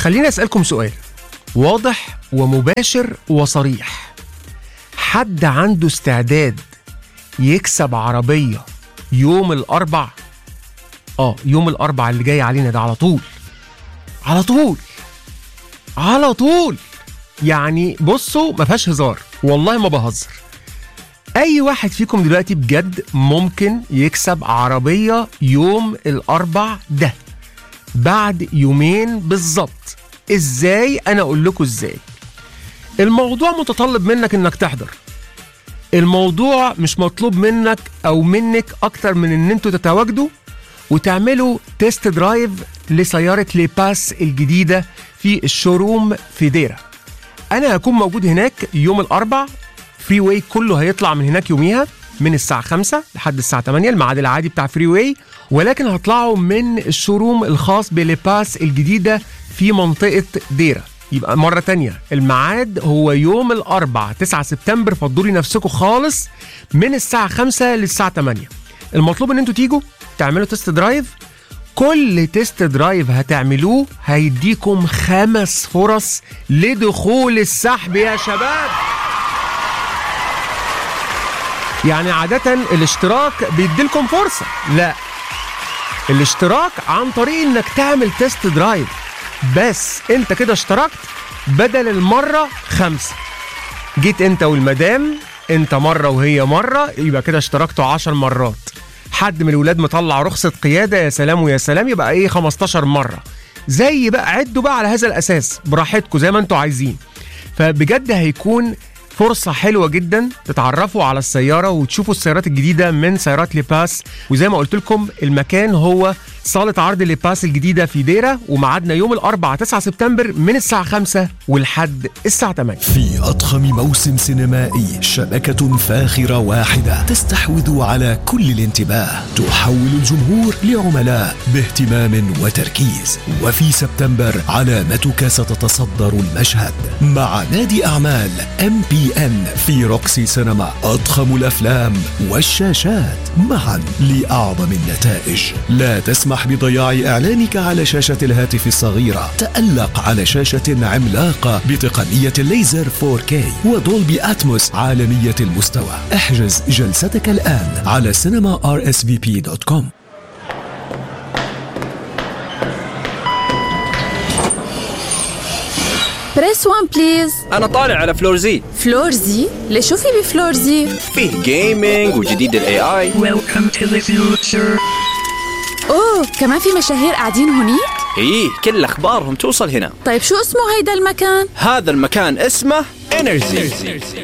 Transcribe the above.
خليني أسألكم سؤال واضح ومباشر وصريح. حد عنده استعداد يكسب عربية يوم الأربع؟ يوم الأربع اللي جاي علينا ده، على طول. يعني بصوا ما فيهاش هزار، والله ما بهزر. أي واحد فيكم دلوقتي بجد ممكن يكسب عربية يوم الأربع ده بعد يومين بالظبط. إزاي؟ أنا أقول لكم إزاي. الموضوع متطلب منك إنك تحضر. الموضوع مش مطلوب منك أو منك أكتر من إن أنتوا تتواجدوا وتعملوا تيست درايف لسيارة ليباس الجديدة في الشوروم في ديرة. أنا هكون موجود هناك يوم الأربع. فري واي كله هيطلع من هناك يوميها من الساعة 5 لحد الساعة 8 الميعاد العادي بتاع فري واي، ولكن هطلعوا من الشوروم الخاص بليباس الجديدة في منطقة ديرة. يبقى مرة تانية الميعاد هو يوم الأربع 9 سبتمبر. فضلوا لي نفسكم خالص من الساعة 5 للساعة 8. المطلوب ان انتوا تيجوا تعملوا تيست درايف. كل تيست درايف هتعملوه هيديكم 5 فرص لدخول السحب يا شباب. يعني عادة الاشتراك بيديلكم فرصة، لا، الاشتراك عن طريق انك تعمل تيست درايف بس. انت كده اشتركت بدل المرة 5. جيت انت والمدام، انت مرة وهي مرة، يبقى كده اشتركتوا 10 مرات. حد من الولاد مطلع رخصة قيادة، يا سلام ويا سلام، يبقى 15 مرة. زي بقى عدوا بقى على هذا الأساس براحتكم زي ما انتوا عايزين. فبجد هيكون فرصة حلوة جدا تتعرفوا على السيارة وتشوفوا السيارات الجديدة من سيارات ليباس. وزي ما قلت لكم المكان هو صالة عرض ليباس الجديدة في ديرة، ومعادنا يوم الأربعاء 9 سبتمبر من الساعة 5 ولحد الساعة 8. في أضخم موسم سينمائي، شبكة فاخرة واحدة تستحوذ على كل الانتباه، تحول الجمهور لعملاء باهتمام وتركيز. وفي سبتمبر علامتك ستتصدر المشهد مع نادي أعمال MPN في روكسي سينما. أضخم الأفلام والشاشات معا لأعظم النتائج. لا تسمح بضياع إعلانك على شاشة الهاتف الصغيرة. تألق على شاشة عملاقة بتقنية الليزر 4K ودولبي أتموس عالمية المستوى. احجز جلستك الآن على cinema.rsvp.com. بريس 1 بليز. أنا طالع على فلور زي. فلور زي؟ ليش شو في بفلور زي؟ فيه جيمينج وجديد ال AI. Welcome to the future. أوه، كمان في مشاهير قاعدين هنيك؟ إيه، كل أخبارهم توصل هنا. طيب شو اسمه هيدا المكان؟ هذا المكان اسمه Energy.